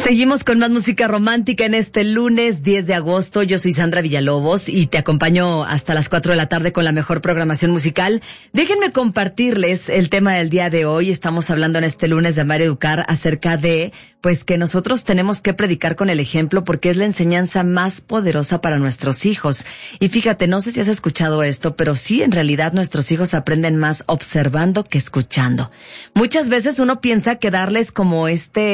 Seguimos con más música romántica en este lunes 10 de agosto. Yo soy Sandra Villalobos y te acompaño hasta las 4 de la tarde con la mejor programación musical. Déjenme compartirles el tema del día de hoy. Estamos hablando en este lunes de Amar y Educar acerca de, pues, que nosotros tenemos que predicar con el ejemplo porque es la enseñanza más poderosa para nuestros hijos. Y fíjate, no sé si has escuchado esto, pero sí, en realidad nuestros hijos aprenden más observando que escuchando. Muchas veces uno piensa que darles como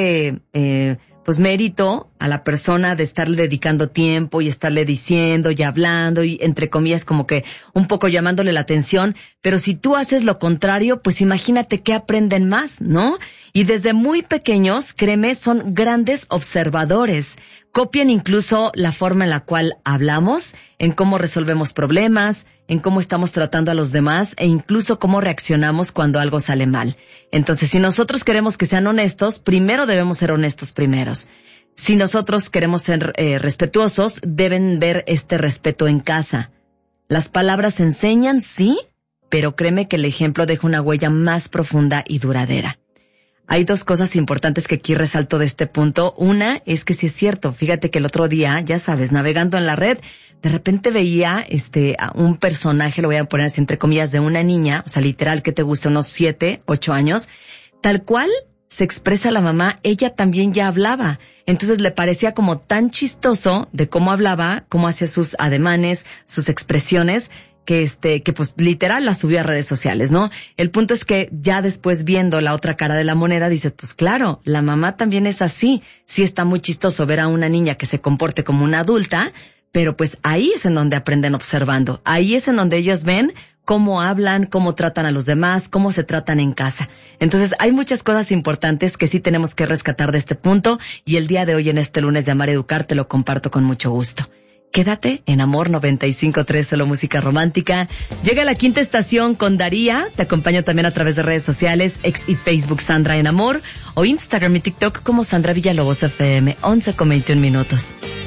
pues mérito a la persona de estarle dedicando tiempo y estarle diciendo y hablando y entre comillas como que un poco llamándole la atención, pero si tú haces lo contrario, pues imagínate que aprenden más, ¿no? Y desde muy pequeños, créeme, son grandes observadores. Copian incluso la forma en la cual hablamos, en cómo resolvemos problemas, en cómo estamos tratando a los demás e incluso cómo reaccionamos cuando algo sale mal. Entonces, si nosotros queremos que sean honestos, primero debemos ser honestos primeros. Si nosotros queremos ser respetuosos, deben ver este respeto en casa. Las palabras enseñan, sí, pero créeme que el ejemplo deja una huella más profunda y duradera. Hay dos cosas importantes que aquí resalto de este punto. Una es que sí es cierto. Fíjate que el otro día, ya sabes, navegando en la red, de repente veía a un personaje, lo voy a poner así entre comillas, de una niña, o sea, literal, que te gusta, unos 7, 8 años, tal cual se expresa la mamá, ella también ya hablaba. Entonces le parecía como tan chistoso de cómo hablaba, cómo hacía sus ademanes, sus expresiones, que pues literal la subió a redes sociales, ¿no? El punto es que ya después viendo la otra cara de la moneda, dices, pues claro, la mamá también es así. Sí está muy chistoso ver a una niña que se comporte como una adulta, pero pues ahí es en donde aprenden observando. Ahí es en donde ellos ven cómo hablan, cómo tratan a los demás, cómo se tratan en casa. Entonces hay muchas cosas importantes que sí tenemos que rescatar de este punto y el día de hoy en este lunes de Amar y Educar te lo comparto con mucho gusto. Quédate en Amor 95.3, solo música romántica. Llega la quinta estación con Daría. Te acompaño también a través de redes sociales, X y Facebook Sandra en Amor, o Instagram y TikTok como Sandra Villalobos FM, 11:21 minutos.